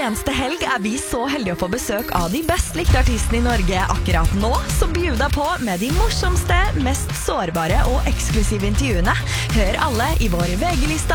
eneste helg vi så heldige å få besøk av de best likte artistene i Norge. Akkurat nå så bjuder på med de morsomste, mest sårbare og eksklusive intervjuene. Hør alle i vår VG-lista